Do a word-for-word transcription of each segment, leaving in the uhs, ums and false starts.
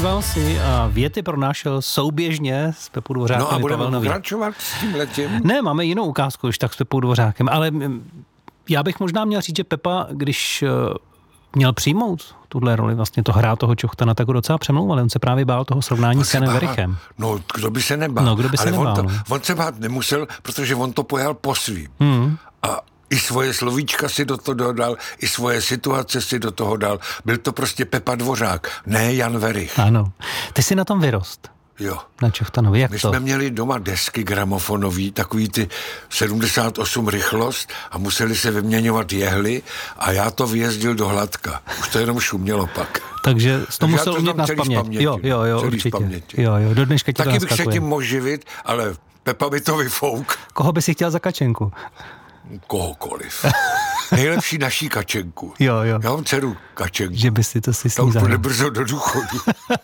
Zpíval si a věty pronášel souběžně s Pepou Dvořákem. No a budeme pokračovat s tím letím? Ne, máme jinou ukázku už tak s Pepou Dvořákem, ale já bych možná měl říct, že Pepa, když měl přijmout tuhle roli, vlastně to hrá toho Čochtana, tak ho docela přemlouval. On se právě bál toho srovnání s Janem Werichem. No, kdo by se nebál. No, kdo by se ale nebál, on, to, no. on se bát nemusel, protože on to pojal po svým. Hmm. A i svoje slovíčka si do toho dal, i svoje situace si do toho dal. Byl to prostě Pepa Dvořák, ne Jan Werich. Ano. Ty jsi na tom vyrost. Jo. Na Čochtanovi, jak My to? jsme měli doma desky gramofonový, takový ty sedmdesát osm rychlost a museli se vyměňovat jehly a já to vyjezdil do Hladka. Už to jenom šumělo pak. Takže jsi to Takže musel umět na spaměť. Jo, jo, jo, určitě. Jo, jo, do dneška ti to Taky bych naskakuje. se tím mohl živit, ale Pepa by to vyfouk. Koho by si chtěl za Kačenku? Kohokoliv. Nejlepší naší Kačenku. Jo, jo. Já mám dceru Kačenku. Že by si to si Ta už snízal. bude brzo do důchodu.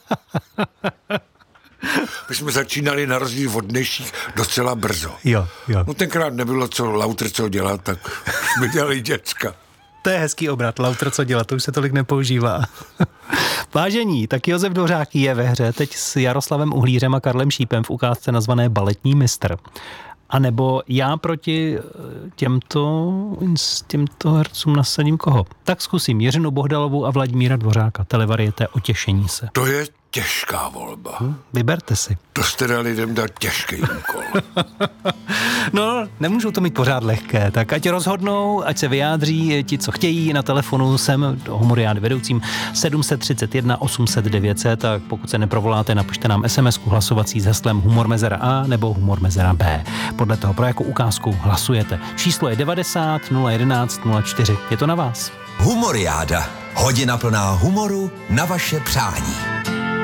My jsme začínali na rozdíl od dnešních docela brzo. Jo, jo. No tenkrát nebylo co Lauter co dělat, tak jsme dělali děcka. To je hezký obrat, Lauter co dělat, to už se tolik nepoužívá. Vážení, tak Josef Dvořáký je ve hře teď s Jaroslavem Uhlířem a Karlem Šípem v ukázce nazvané Baletní mistr. A nebo já proti těmto, těmto hercům nasadím koho? Tak zkusím Jiřinu Bohdalovou a Vladimíra Dvořáka. Televariété o těšení se. To je těžká volba. Hm, vyberte si. To jste dali lidem dát těžký úkol. No, nemůžou to mít pořád lehké, tak ať rozhodnou, ať se vyjádří ti, co chtějí. Na telefonu jsem do Humoriády vedoucím sedm set třicet jedna osm set devět set, tak pokud se neprovoláte, napište nám SMSku hlasovací s heslem Humor Mezera A nebo Humor Mezera B. Podle toho, pro jakou ukázku hlasujete. Číslo je devadesát nula jedenáct nula čtyři. Je to na vás. Humoriáda. Hodina plná humoru na vaše přání.